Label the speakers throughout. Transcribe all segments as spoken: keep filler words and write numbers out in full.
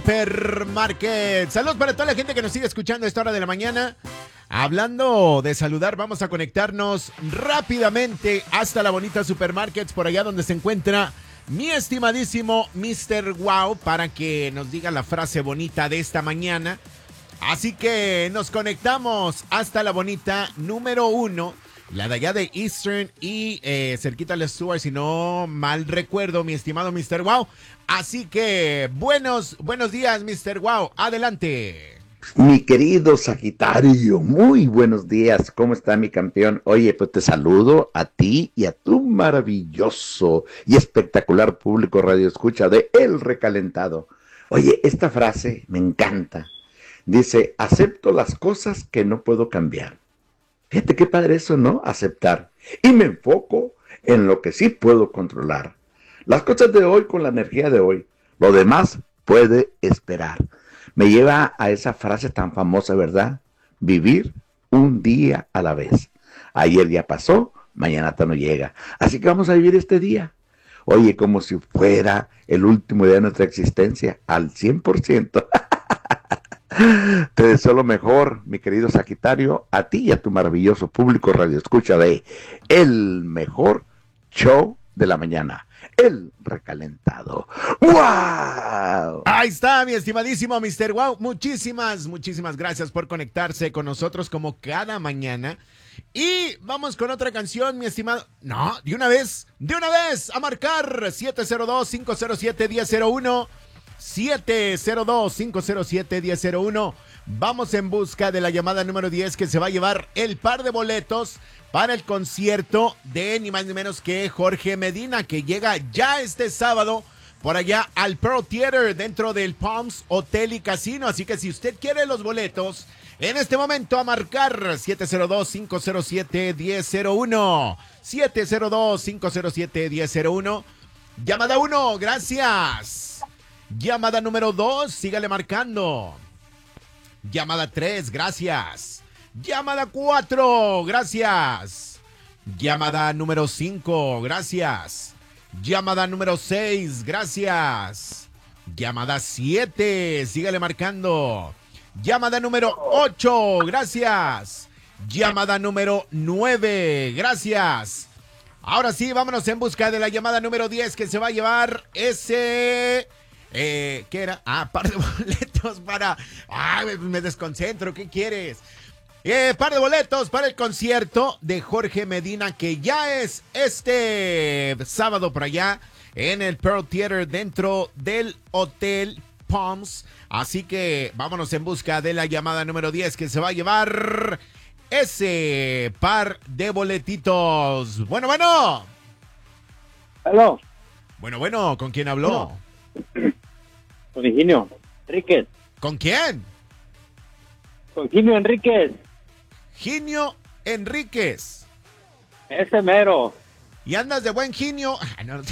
Speaker 1: Supermarket. Saludos para toda la gente que nos sigue escuchando a esta hora de la mañana. Hablando de saludar, vamos a conectarnos rápidamente hasta la bonita Supermarkets, por allá donde se encuentra mi estimadísimo mister Wow, para que nos diga la frase bonita de esta mañana. Así que nos conectamos hasta la bonita número uno, la de allá de Eastern y eh, cerquita de Stuart, si no mal recuerdo, mi estimado mister Wow. Así que buenos, buenos días, mister Wow. Adelante.
Speaker 2: Mi querido Sagitario, muy buenos días. ¿Cómo está mi campeón? Oye, pues te saludo a ti y a tu maravilloso y espectacular público radio escucha de El Recalentado. Oye, esta frase me encanta. Dice, acepto las cosas que no puedo cambiar. Fíjate qué padre eso, ¿no? Aceptar. Y me enfoco en lo que sí puedo controlar. Las cosas de hoy con la energía de hoy. Lo demás puede esperar. Me lleva a esa frase tan famosa, ¿verdad? Vivir un día a la vez. Ayer ya pasó, mañana no llega. Así que vamos a vivir este día. Oye, como si fuera el último día de nuestra existencia, al cien por ciento. Te deseo lo mejor, mi querido Sagitario, a ti y a tu maravilloso público radio escucha de El Mejor Show de la Mañana, El Recalentado. ¡Wow!
Speaker 1: Ahí está, mi estimadísimo mister Wow. Muchísimas, muchísimas gracias por conectarse con nosotros como cada mañana. Y vamos con otra canción, mi estimado. No, de una vez, de una vez, a marcar siete cero dos, cinco cero siete, uno cero cero uno. siete cero dos, cinco cero siete, uno cero cero uno. Vamos en busca de la llamada número diez, que se va a llevar el par de boletos para el concierto de ni más ni menos que Jorge Medina, que llega ya este sábado por allá al Pearl Theater dentro del Palms Hotel y Casino. Así que si usted quiere los boletos, en este momento a marcar siete cero dos, cinco cero siete, uno cero cero uno. siete cero dos, cinco cero siete, uno cero cero uno. Llamada uno, gracias. Llamada número dos, sígale marcando. Llamada tres, gracias. Llamada cuatro, gracias. Llamada número cinco, gracias. Llamada número seis, gracias. Llamada siete, sígale marcando. Llamada número ocho, gracias. Llamada número nueve, gracias. Ahora sí, vámonos en busca de la llamada número diez, que se va a llevar ese... Eh, ¿Qué era? Ah, par de boletos para... Ah, me, me desconcentro, ¿qué quieres? Eh, par de boletos para el concierto de Jorge Medina, que ya es este sábado por allá en el Pearl Theater dentro del Hotel Palms. Así que vámonos en busca de la llamada número diez, que se va a llevar ese par de boletitos. Bueno, bueno.
Speaker 3: Aló.
Speaker 1: Bueno, bueno, ¿con quién habló?
Speaker 3: Con Higinio Enríquez.
Speaker 1: ¿Con quién?
Speaker 3: Con Higinio Enríquez.
Speaker 1: Ginio Enríquez.
Speaker 3: Ese mero.
Speaker 1: ¿Y andas de buen Ginio? Ah, no.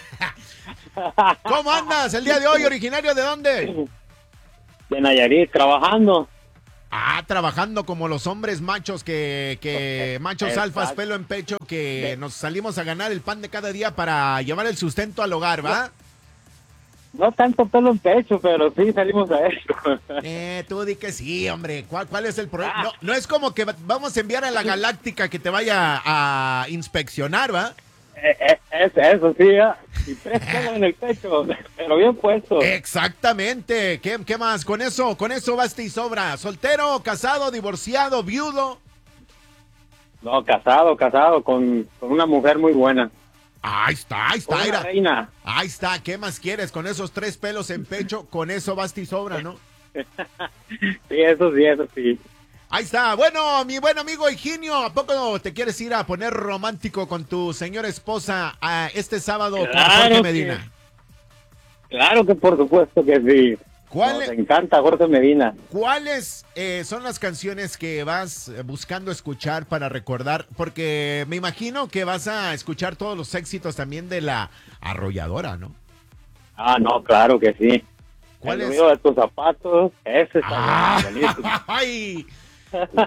Speaker 1: ¿Cómo andas el día de hoy? ¿Originario de dónde?
Speaker 3: De Nayarit, trabajando.
Speaker 1: Ah, trabajando como los hombres machos que, que machos
Speaker 3: Exacto.
Speaker 1: alfas, pelo en pecho, que nos salimos a ganar el pan de cada día para llevar el sustento al hogar, ¿va?
Speaker 3: No tanto pelo en pecho, pero sí salimos a eso.
Speaker 1: Eh, tú di que sí, hombre. ¿Cuál, cuál es el problema? No, no es como que vamos a enviar a la Galáctica que te vaya a inspeccionar, ¿va?
Speaker 3: Eh, eh, es eso, sí, ya. Y tres pelos en el pecho, pero bien puesto.
Speaker 1: Exactamente. ¿Qué, qué más? Con eso, con eso basta y sobra. ¿Soltero, casado, divorciado, viudo?
Speaker 3: No, casado, casado, con, con una mujer muy buena.
Speaker 1: Ahí está, ahí está.
Speaker 3: Una
Speaker 1: Era.
Speaker 3: reina.
Speaker 1: Ahí está, ¿qué más quieres? Con esos tres pelos en pecho, con eso basta y sobra, ¿no?
Speaker 3: Sí, eso sí, eso sí.
Speaker 1: Ahí está. Bueno, mi buen amigo Higinio, ¿a poco te quieres ir a poner romántico con tu señora esposa a este sábado con
Speaker 3: Claro
Speaker 1: Jorge
Speaker 3: que-
Speaker 1: Medina?
Speaker 3: Claro que por supuesto que sí.
Speaker 1: ¿Cuál
Speaker 3: Nos
Speaker 1: es-
Speaker 3: encanta Jorge Medina.
Speaker 1: ¿Cuáles eh, son las canciones que vas eh, buscando escuchar para recordar? Porque me imagino que vas a escuchar todos los éxitos también de la arrolladora, ¿no?
Speaker 3: Ah, no, claro que sí.
Speaker 1: ¿Cuál
Speaker 3: El
Speaker 1: es?
Speaker 3: ruido de tus zapatos, ese está
Speaker 1: Ah,
Speaker 3: buenísimo.
Speaker 1: ¡ay!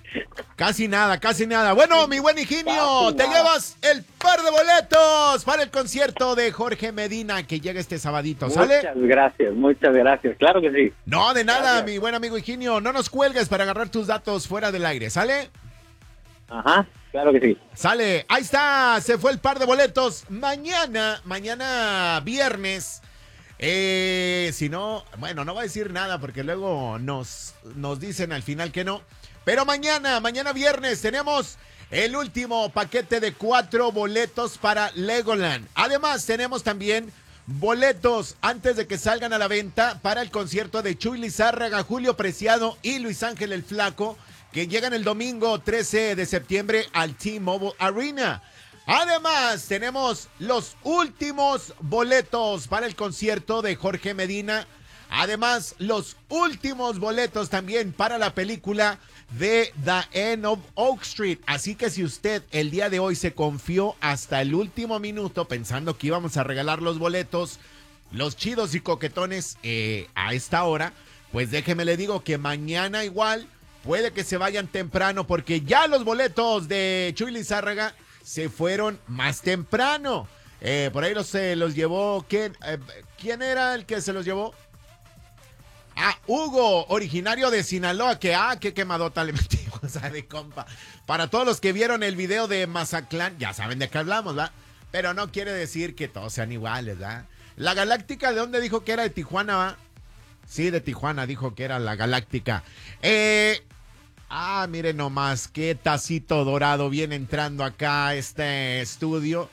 Speaker 1: Casi nada, casi nada. Bueno, mi buen Higinio,
Speaker 3: Casi
Speaker 1: te
Speaker 3: nada.
Speaker 1: llevas el par de boletos para el concierto de Jorge Medina que llega este sabadito, ¿sale?
Speaker 3: Muchas gracias, muchas gracias. Claro que sí.
Speaker 1: No, de nada,
Speaker 3: Gracias.
Speaker 1: mi buen amigo Higinio. No nos cuelgues para agarrar tus datos fuera del aire, ¿sale?
Speaker 3: Ajá, claro que sí.
Speaker 1: Sale, ahí está, se fue el par de boletos. Mañana, mañana viernes. Eh, si no, bueno, no va a decir nada porque luego nos, nos dicen al final que no. Pero mañana, mañana viernes tenemos el último paquete de cuatro boletos para Legoland. Además, tenemos también boletos antes de que salgan a la venta para el concierto de Chuy Lizárraga, Julio Preciado y Luis Ángel el Flaco, que llegan el domingo trece de septiembre al T-Mobile Arena. Además, tenemos los últimos boletos para el concierto de Jorge Medina. Además, los últimos boletos también para la película de The End of Oak Street. Así que si usted el día de hoy se confió hasta el último minuto pensando que íbamos a regalar los boletos, los chidos y coquetones eh, a esta hora, pues déjeme le digo que mañana igual puede que se vayan temprano porque ya los boletos de Chuy Lizárraga se fueron más temprano. Eh, por ahí los, eh, los llevó, ¿quién, eh, ¿quién era el que se los llevó? Ah, Hugo, originario de Sinaloa, que ah, qué quemadota le metimos, o sea, de compa. Para todos los que vieron el video de Mazatlán, ya saben de qué hablamos, ¿verdad? Pero no quiere decir que todos sean iguales, ¿verdad? La Galáctica, ¿de dónde dijo que era? De Tijuana, ¿va? Sí, de Tijuana dijo que era la Galáctica. Eh, ah, miren nomás, qué tacito dorado viene entrando acá a este estudio.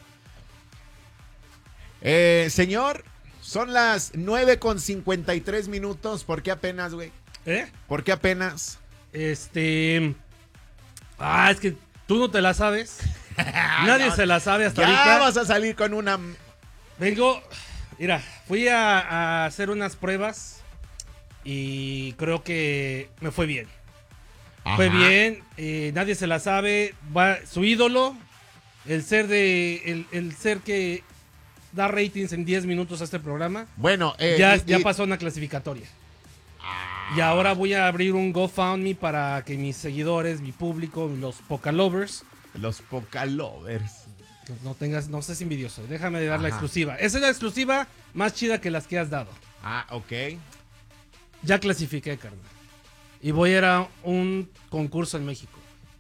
Speaker 1: Eh, señor... Son las nueve con cincuenta y tres minutos. ¿Por qué apenas, güey?
Speaker 4: ¿Eh?
Speaker 1: ¿Por qué apenas?
Speaker 4: Este. Ah, es que tú no te la sabes. Nadie
Speaker 1: No,
Speaker 4: se la sabe hasta
Speaker 1: ya
Speaker 4: ahorita.
Speaker 1: vas a salir con una...
Speaker 4: Vengo. Mira, fui a, a hacer unas pruebas y creo que me fue bien.
Speaker 1: Ajá.
Speaker 4: Fue bien, eh, nadie se la sabe. Va, su ídolo, el ser de. El, el ser que da ratings en diez minutos a este programa.
Speaker 1: Bueno, eh,
Speaker 4: ya,
Speaker 1: y-
Speaker 4: ya
Speaker 1: y-
Speaker 4: pasó una clasificatoria.
Speaker 1: Ah.
Speaker 4: Y ahora voy a abrir un GoFundMe para que mis seguidores, mi público, los Pocalovers,
Speaker 1: Los Pocalovers.
Speaker 4: no, no tengas, no seas envidioso. Déjame dar la
Speaker 1: Ajá.
Speaker 4: exclusiva. Esa es la exclusiva más chida que las que has dado.
Speaker 1: Ah, ok.
Speaker 4: Ya clasifiqué, carnal. Y voy a ir a un concurso en México.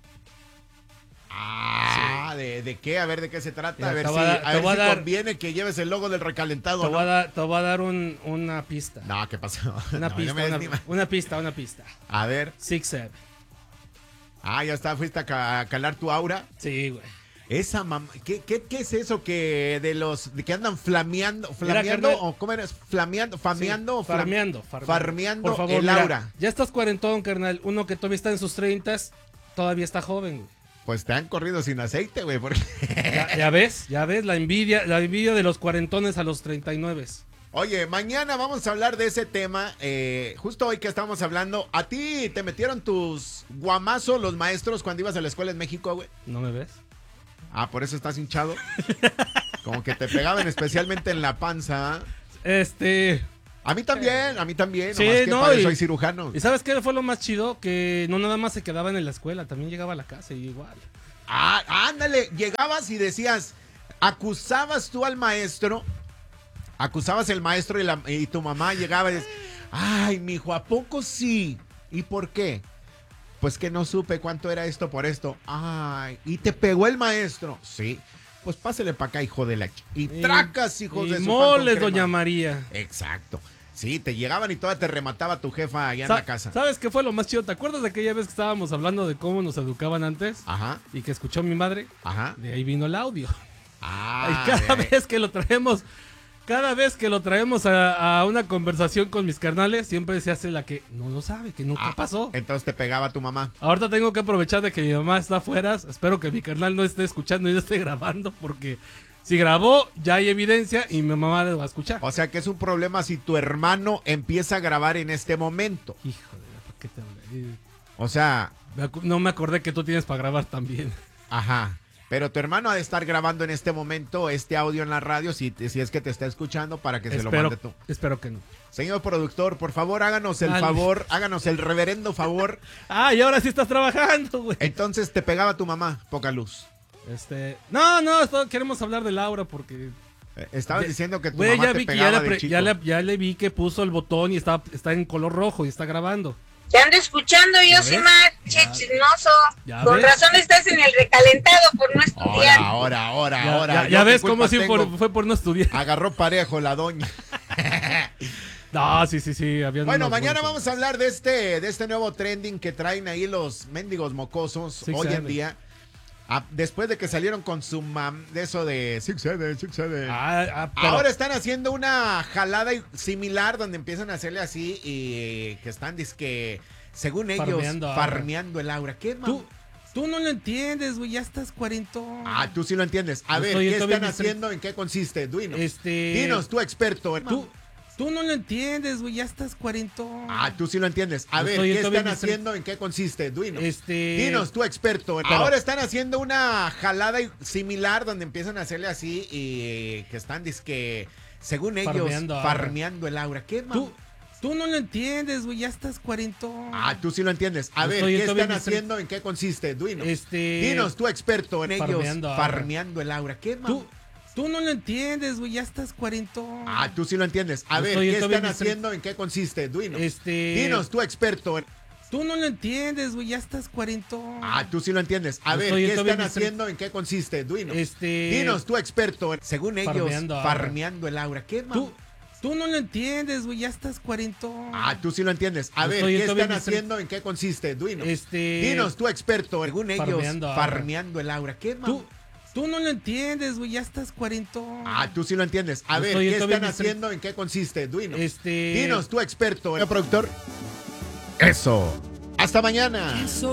Speaker 1: Ah, ¿de, de qué? A ver, ¿de qué se trata?
Speaker 4: Mira,
Speaker 1: a ver
Speaker 4: te
Speaker 1: si,
Speaker 4: voy a dar-
Speaker 1: a
Speaker 4: te
Speaker 1: ver
Speaker 4: voy a
Speaker 1: si
Speaker 4: dar-
Speaker 1: conviene que lleves el logo del recalentado,
Speaker 4: Te
Speaker 1: ¿no?
Speaker 4: voy a dar, te voy a dar un- una pista.
Speaker 1: No, ¿qué pasó?
Speaker 4: Una
Speaker 1: No,
Speaker 4: pista,
Speaker 1: no me des
Speaker 4: una,
Speaker 1: ni ma-
Speaker 4: una pista, una pista.
Speaker 1: A ver.
Speaker 4: Six Seven.
Speaker 1: Ah, ya está, fuiste a, ca- a calar tu aura.
Speaker 4: Sí, güey.
Speaker 1: Esa mamá, ¿qué, qué, ¿qué es eso que de los de que andan flameando, flameando
Speaker 4: carnal.
Speaker 1: o cómo eres? Flameando, fameando,
Speaker 4: Sí,
Speaker 1: flam-
Speaker 4: farmeando, farmeando.
Speaker 1: farmeando
Speaker 4: Por favor,
Speaker 1: el
Speaker 4: mira,
Speaker 1: aura.
Speaker 4: Ya estás cuarentón, carnal. Uno que todavía está en sus treintas, todavía está joven, güey.
Speaker 1: Pues te han corrido sin aceite, güey. Porque...
Speaker 4: Ya, ya ves, ya ves la envidia, la envidia de los cuarentones a los treinta y nueve.
Speaker 1: Oye, mañana vamos a hablar de ese tema. eh, justo hoy que estamos hablando, ¿a ti te metieron tus guamazos los maestros cuando ibas a la escuela en México, güey?
Speaker 4: ¿No me ves?
Speaker 1: Ah, por eso estás hinchado. Como que te pegaban especialmente en la panza. ¿ah?
Speaker 4: Este.
Speaker 1: A mí también, a mí también.
Speaker 4: Sí,
Speaker 1: nomás que
Speaker 4: no,
Speaker 1: para
Speaker 4: y-
Speaker 1: eso soy cirujano.
Speaker 4: ¿Y sabes qué fue lo más chido? Que no nada más se quedaban en la escuela, también llegaba a la casa y igual.
Speaker 1: Ah, ándale, llegabas y decías, acusabas tú al maestro, acusabas el maestro y, la- y tu mamá llegaba y decía, ay, mijo, ¿a poco sí? ¿Y por qué? Pues que no supe cuánto era esto por esto. Ay, ¿y te pegó el maestro? Sí. Pues pásele para acá, hijo de la... ch- Y, tracas, hijos
Speaker 4: y
Speaker 1: de su pan con
Speaker 4: moles,
Speaker 1: crema.
Speaker 4: doña María.
Speaker 1: Exacto. Sí, te llegaban y toda te remataba tu jefa allá en
Speaker 4: Sa-
Speaker 1: la casa.
Speaker 4: ¿Sabes qué fue lo más chido? ¿Te acuerdas de aquella vez que estábamos hablando de cómo nos educaban antes?
Speaker 1: Ajá,
Speaker 4: Y que escuchó mi madre.
Speaker 1: ajá.
Speaker 4: De ahí vino el audio.
Speaker 1: Ah,
Speaker 4: y cada
Speaker 1: de-
Speaker 4: vez que lo traemos, cada vez que lo traemos a, a una conversación con mis carnales, siempre se hace la que no lo sabe, que nunca
Speaker 1: Ah,
Speaker 4: pasó.
Speaker 1: Entonces te pegaba tu mamá.
Speaker 4: Ahorita tengo que aprovechar de que mi mamá está afuera. Espero que mi carnal no esté escuchando y no esté grabando, porque si grabó, ya hay evidencia y mi mamá lo va a escuchar.
Speaker 1: O sea que es un problema si tu hermano empieza a grabar en este momento.
Speaker 4: Hijo de ¿por qué te hablé?
Speaker 1: O sea,
Speaker 4: Me acu- No me acordé que tú tienes para grabar también.
Speaker 1: ajá. Pero tu hermano ha de estar grabando en este momento este audio en la radio, si, si es que te está escuchando, para que se lo
Speaker 4: Espero,
Speaker 1: mande tú.
Speaker 4: espero que no.
Speaker 1: Señor productor, por favor, háganos el
Speaker 4: Dale.
Speaker 1: favor, háganos el reverendo favor.
Speaker 4: Ah, y ahora sí estás trabajando, güey.
Speaker 1: Entonces te pegaba tu mamá, poca luz.
Speaker 4: Este, no, no, esto- queremos hablar de Laura porque
Speaker 1: Eh, Estabas
Speaker 4: Ya-
Speaker 1: diciendo que tu
Speaker 4: güey,
Speaker 1: mamá
Speaker 4: ya
Speaker 1: te
Speaker 4: vi que ya
Speaker 1: pegaba
Speaker 4: le,
Speaker 1: de
Speaker 4: pre-
Speaker 1: chico.
Speaker 4: ya, le, ya le vi que puso el botón y está, está en color rojo y está grabando.
Speaker 5: Te ando escuchando,
Speaker 4: ¿Ya
Speaker 5: Yosimar, che chismoso.
Speaker 4: ¿Ya
Speaker 5: Con
Speaker 4: ves?
Speaker 5: razón estás en el recalentado por no estudiar.
Speaker 1: Ahora, ahora, ahora,
Speaker 4: Ya,
Speaker 1: ahora.
Speaker 4: ya-
Speaker 1: ¿yo
Speaker 4: ya
Speaker 1: qué
Speaker 4: ves
Speaker 1: culpa
Speaker 4: cómo sí
Speaker 1: tengo?
Speaker 4: por- fue por no estudiar.
Speaker 1: Agarró parejo la doña.
Speaker 4: No, sí, sí, sí. habían
Speaker 1: Bueno,
Speaker 4: unos
Speaker 1: mañana
Speaker 4: buenos-
Speaker 1: vamos a hablar de este, de este nuevo trending que traen ahí los mendigos mocosos
Speaker 4: Six
Speaker 1: hoy en
Speaker 4: Seven.
Speaker 1: día. Ah, después de que salieron con su mam de eso de Six Seven, Six Seven.
Speaker 4: Ah, ah, pero-
Speaker 1: Ahora están haciendo una jalada y- similar donde empiezan a hacerle así y que están dizque, según ellos,
Speaker 4: Farmeando aura.
Speaker 1: farmeando el aura. ¿Qué, mam?
Speaker 4: tú, tú no lo entiendes, güey, ya estás cuarentón.
Speaker 1: Ah, tú sí lo entiendes. A
Speaker 4: Yo
Speaker 1: ver,
Speaker 4: estoy-
Speaker 1: ¿qué
Speaker 4: estoy
Speaker 1: están
Speaker 4: bien
Speaker 1: haciendo? ¿En qué consiste? Dinos.
Speaker 4: Este,
Speaker 1: Dinos, tú experto.
Speaker 4: tú, tú no lo entiendes, güey, ya estás cuarentón.
Speaker 1: Ah, tú sí lo entiendes. A
Speaker 4: Yo
Speaker 1: ver,
Speaker 4: estoy-
Speaker 1: ¿qué
Speaker 4: estoy
Speaker 1: están
Speaker 4: bien
Speaker 1: haciendo? ¿En qué consiste? Dinos.
Speaker 4: Este,
Speaker 1: Dinos, tú experto.
Speaker 4: Pero-
Speaker 1: Ahora están haciendo una jalada y- similar donde empiezan a hacerle así y que están dizque, según ellos,
Speaker 4: Farmeando aura.
Speaker 1: farmeando el aura. ¿Qué, mam?
Speaker 4: tú, tú no lo entiendes, güey, ya estás cuarentón.
Speaker 1: Ah, tú sí lo entiendes. A
Speaker 4: Yo
Speaker 1: ver,
Speaker 4: estoy-
Speaker 1: ¿qué
Speaker 4: estoy
Speaker 1: están
Speaker 4: bien
Speaker 1: haciendo? ¿En qué consiste? Dinos.
Speaker 4: Este,
Speaker 1: Dinos, tú experto en ellos,
Speaker 4: farmeando aura.
Speaker 1: farmeando el aura. ¿Qué, mam?
Speaker 4: tú, tú no lo entiendes, güey, ya estás cuarentón.
Speaker 1: Ah, tú sí lo entiendes. A
Speaker 4: Yo
Speaker 1: ver,
Speaker 4: estoy-
Speaker 1: ¿qué
Speaker 4: estoy
Speaker 1: están
Speaker 4: bien
Speaker 1: haciendo? ¿En qué consiste? Dinos.
Speaker 4: Este,
Speaker 1: Dinos, tú experto en...
Speaker 4: tú no lo entiendes, güey, ya estás cuarentón.
Speaker 1: Ah, tú sí lo entiendes. A
Speaker 4: Yo
Speaker 1: ver,
Speaker 4: estoy-
Speaker 1: ¿qué
Speaker 4: estoy
Speaker 1: están
Speaker 4: bien
Speaker 1: haciendo? ¿En qué consiste? Dinos.
Speaker 4: Este,
Speaker 1: Dinos, tú experto en... Según ellos,
Speaker 4: Farmeando aura.
Speaker 1: farmeando el aura. ¿Qué, mam?
Speaker 4: tú, tú no lo entiendes, güey, ya estás cuarentón.
Speaker 1: Ah, tú sí lo entiendes. A
Speaker 4: Yo
Speaker 1: ver,
Speaker 4: estoy-
Speaker 1: ¿qué
Speaker 4: estoy
Speaker 1: están
Speaker 4: bien
Speaker 1: haciendo? ¿En qué consiste? Dinos.
Speaker 4: Este,
Speaker 1: Dinos, tú experto, según ellos,
Speaker 4: farmeando aura.
Speaker 1: farmeando el aura. ¿Qué, mam?
Speaker 4: tú, tú no lo entiendes, güey, ya estás cuarentón.
Speaker 1: Ah, tú sí lo entiendes. A
Speaker 4: Yo
Speaker 1: ver,
Speaker 4: estoy-
Speaker 1: ¿qué
Speaker 4: estoy
Speaker 1: están
Speaker 4: bien
Speaker 1: haciendo? ¿En qué consiste? Dinos.
Speaker 4: Este,
Speaker 1: Dinos, tú experto. Productor. Eso. Hasta mañana.